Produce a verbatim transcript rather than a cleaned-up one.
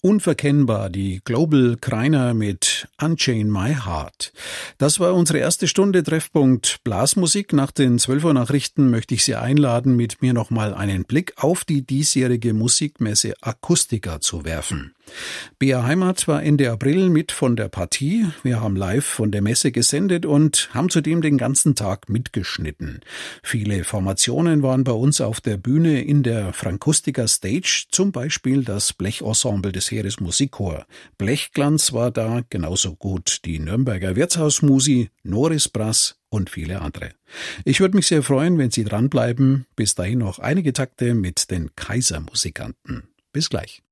Unverkennbar, die Global Kreiner mit Unchain My Heart. Das war unsere erste Stunde Treffpunkt Blasmusik. Nach den zwölf Uhr Nachrichten möchte ich Sie einladen, mit mir nochmal einen Blick auf die diesjährige Musikmesse Acoustica zu werfen. B R Heimat war Ende April mit von der Partie. Wir haben live von der Messe gesendet und haben zudem den ganzen Tag mitgeschnitten. Viele Formationen waren bei uns auf der Bühne in der Francustica Stage, zum Beispiel das Blechensemble des Heeresmusikchor. Blechglanz war da, genauso gut die Nürnberger Wirtshausmusi, Noris Brass und viele andere. Ich würde mich sehr freuen, wenn Sie dranbleiben. Bis dahin noch einige Takte mit den Kaisermusikanten. Bis gleich.